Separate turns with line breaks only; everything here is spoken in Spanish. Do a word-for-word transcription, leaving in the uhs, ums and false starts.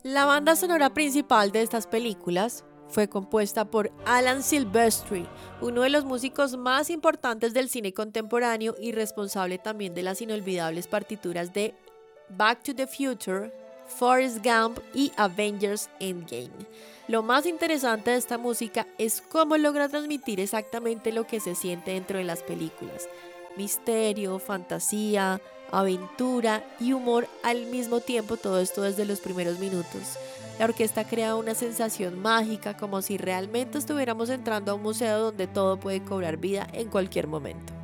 La banda sonora principal de estas películas fue compuesta por Alan Silvestri, uno de los músicos más importantes del cine contemporáneo y responsable también de las inolvidables partituras de Back to the Future, Forrest Gump y Avengers Endgame. Lo más interesante de esta música es cómo logra transmitir exactamente lo que se siente dentro de las películas: misterio, fantasía, aventura y humor al mismo tiempo, todo esto desde los primeros minutos. La orquesta crea una sensación mágica, como si realmente estuviéramos entrando a un museo donde todo puede cobrar vida en cualquier momento.